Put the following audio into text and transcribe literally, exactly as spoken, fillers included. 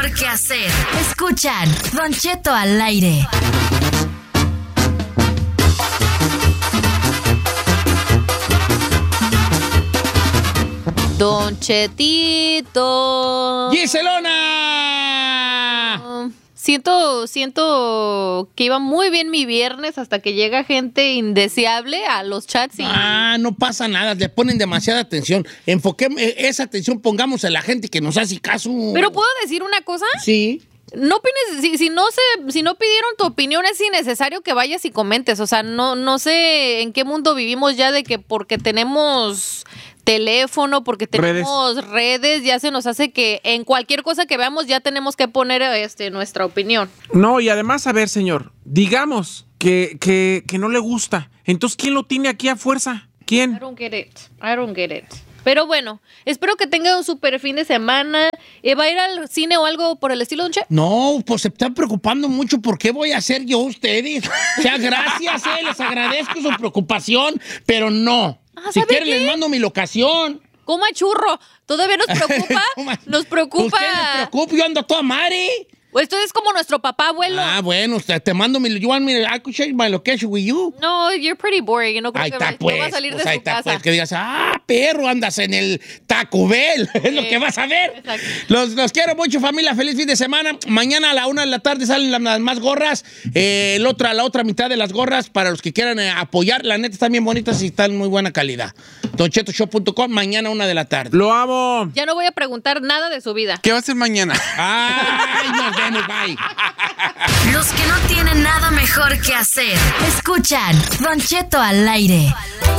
mejor que hacer. Escuchan Don Cheto al aire. Don Chetito. ¡Giselona! Uh, siento, siento que iba muy bien mi viernes hasta que llega gente indeseable a los chats. Y... Ah, no pasa nada, le ponen demasiada atención. Enfoquemos esa atención, pongamos a la gente que nos hace caso. ¿Pero puedo decir una cosa? Sí. No opines, si, si no se, si no pidieron tu opinión es innecesario que vayas y comentes. O sea, no, no sé en qué mundo vivimos ya de que porque tenemos teléfono, porque tenemos redes. redes, ya se nos hace que en cualquier cosa que veamos ya tenemos que poner este, nuestra opinión. No, y además, a ver, señor, digamos que, que, que no le gusta. Entonces, ¿quién lo tiene aquí a fuerza? ¿Quién? I don't get it. I don't get it. Pero bueno, espero que tenga un super fin de semana. ¿Va a ir al cine o algo por el estilo, Don Che? No, pues se están preocupando mucho por qué voy a hacer yo a ustedes. O sea, gracias, eh, les agradezco su preocupación, pero no. Ah, si quieren qué? les mando mi locación. Coma churro. Todavía nos preocupa. nos preocupa. Usted no se preocupe, yo ando a toda madre. Esto es como nuestro papá, abuelo. Ah, bueno, te, te mando mi... You want me, I could share my location with you. No, you're pretty boring. No creo ahí que está, no pues, va a salir pues, de ahí su está, casa. pues, que digas, ah, perro, andas en el Taco Bell. Sí. Es lo que vas a ver. Exacto. Los, los quiero mucho, familia. Feliz fin de semana. Mañana a la una de la tarde salen las, las más gorras. Eh, el otra, la otra mitad de las gorras para los que quieran eh, apoyar. La neta están bien bonitas y están muy buena calidad. don cheto show punto com, mañana una de la tarde. Lo amo. Ya no voy a preguntar nada de su vida. ¿Qué va a hacer mañana? Ay, nos vemos, bye. Los que no tienen nada mejor que hacer. Escuchan Don Cheto al aire.